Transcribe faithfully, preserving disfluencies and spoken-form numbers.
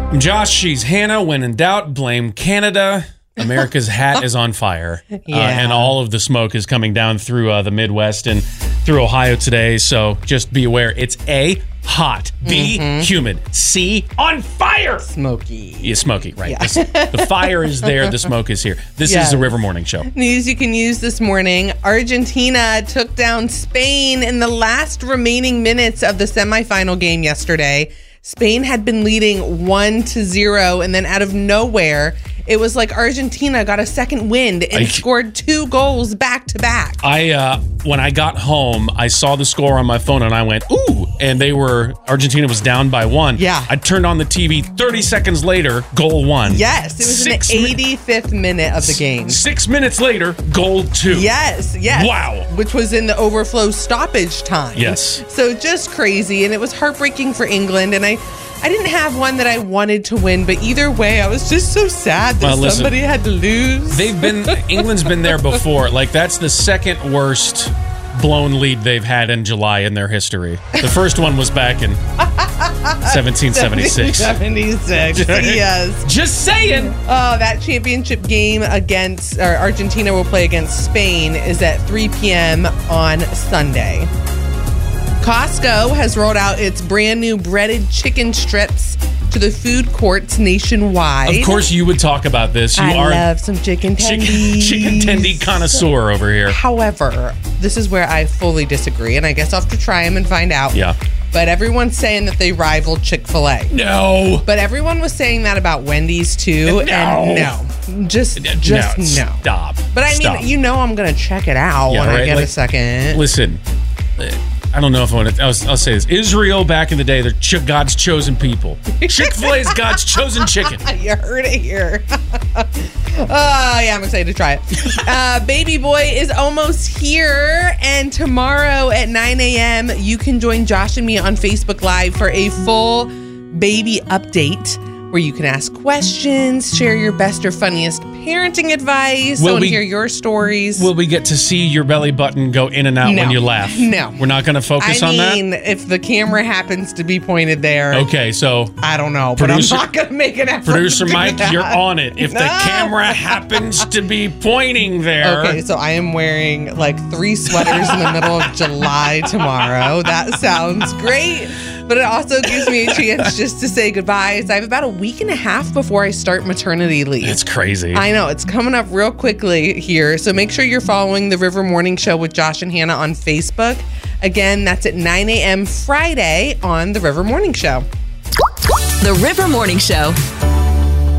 I'm Josh, she's Hannah. When in doubt, blame Canada. America's hat is on fire. Yeah. Uh, and all of the smoke is coming down through uh, the Midwest and through Ohio today. So just be aware. It's A, hot. B, mm-hmm. humid. C, on fire. Smoky. Yeah, smoky, right. Yeah. The, the fire is there. The smoke is here. This yes. is the River Morning Show. News you can use this morning. Argentina took down Spain in the last remaining minutes of the semifinal game yesterday. Spain had been leading one to zero, and then out of nowhere, it was like Argentina got a second wind and I, scored two goals back to back. I uh, when I got home, I saw the score on my phone and I went, ooh, and they were, Argentina was down by one. Yeah. I turned on the T V, thirty seconds later, goal one. Yes, it was Six in the eighty-fifth mi- minute of the game. Six minutes later, goal two. Yes, yes. Wow. Which was in the overflow stoppage time. Yes. So just crazy, and it was heartbreaking for England, and I... I didn't have one that I wanted to win, but either way, I was just so sad that well, listen, somebody had to lose. They've been England's been there before. Like, that's the second worst blown lead they've had in July in their history. The first one was back in seventeen seventy-six. seventy-six, yes. Just saying. Oh, that championship game against or Argentina will play against Spain is at three p.m. on Sunday. Costco has rolled out its brand new breaded chicken strips to the food courts nationwide. Of course, you would talk about this. You I are love some chicken tendies. Chicken, chicken tendy connoisseur over here. However, this is where I fully disagree, and I guess I'll have to try them and find out. Yeah. But everyone's saying that they rival Chick-fil-A. No. But everyone was saying that about Wendy's too. No. And no. Just, just no. no. Stop. But I Stop. mean, you know I'm going to check it out yeah, when right? I get like, a second. Listen. I don't know if I want to. I'll, I'll say this. Israel back in the day, they're ch- God's chosen people. Chick-fil-A is God's chosen chicken. You heard it here. Oh, yeah, I'm excited to try it. Uh, Baby Boy is almost here. And tomorrow at nine a.m., you can join Josh and me on Facebook Live for a full baby update where you can ask questions, share your best or funniest parenting advice, will and we, hear your stories. Will we get to see your belly button go in and out no. when you laugh? No. We're not going to focus I on that? I mean, if the camera happens to be pointed there. Okay, so. I don't know, producer, but I'm not going to make an effort. Producer to Mike, that. you're on it. If no. the camera happens to be pointing there. Okay, so I am wearing like three sweaters in the middle of July tomorrow. That sounds great. But it also gives me a chance just to say goodbye. So I have about a week and a half before I start maternity leave. It's crazy. I know. It's coming up real quickly here. So make sure you're following the River Morning Show with Josh and Hannah on Facebook. Again, that's at nine a.m. Friday on the River Morning Show. The River Morning Show.